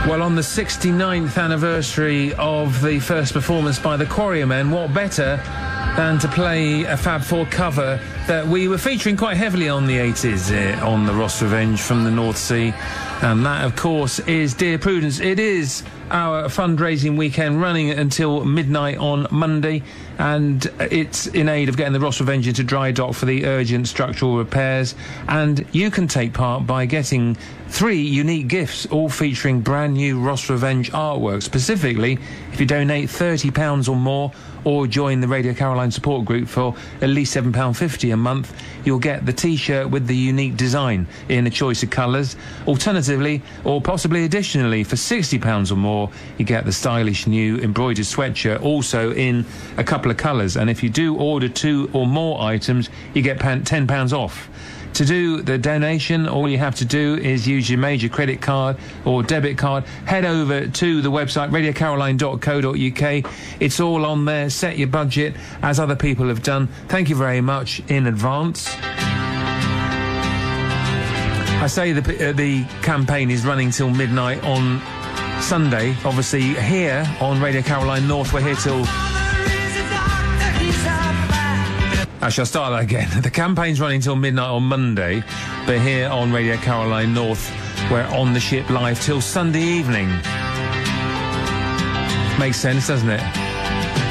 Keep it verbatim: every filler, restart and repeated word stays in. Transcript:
Well, on the sixty-ninth anniversary of the first performance by the Quarrymen, what better than to play a Fab Four cover that we were featuring quite heavily on the eighties uh, on the Ross Revenge from the North Sea. And that, of course, is Dear Prudence. It is our fundraising weekend running until midnight on Monday, and it's in aid of getting the Ross Revenge into dry dock for the urgent structural repairs. And you can take part by getting three unique gifts, all featuring brand new Ross Revenge artwork. Specifically, if you donate thirty pounds or more, or join the Radio Caroline support group for at least seven pounds fifty a month, you'll get the T-shirt with the unique design in a choice of colours. Alternatively, or possibly additionally, for sixty pounds or more, you get the stylish new embroidered sweatshirt, also in a couple of colours. And if you do order two or more items, you get ten pounds off. To do the donation, all you have to do is use your major credit card or debit card. Head over to the website radio caroline dot co dot uk. It's all on there. Set your budget, as other people have done. Thank you very much in advance. I say the, uh, the campaign is running till midnight on Sunday. Obviously, here on Radio Caroline North, we're here till... I shall start that again. The campaign's running till midnight on Monday, but here on Radio Caroline North, we're on the ship live till Sunday evening. Makes sense, doesn't it?